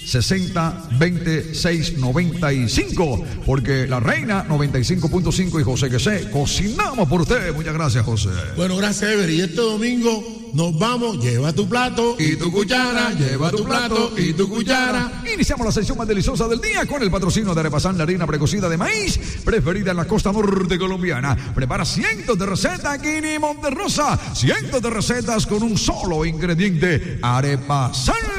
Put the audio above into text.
660-2695. Porque La Reina 95.5 y José Quesé cocinamos por usted. Muchas gracias, José. Bueno, gracias, Ever. Y este domingo nos vamos. Lleva tu plato y tu cuchara. Lleva tu plato y tu cuchara. Iniciamos la sección más deliciosa del día con el patrocinio de Arepasán, la harina precocida de maíz preferida en la costa norte colombiana. Prepara cientos de recetas aquí en Monterrosa. Cientos de recetas con un solo ingrediente. Arepasán.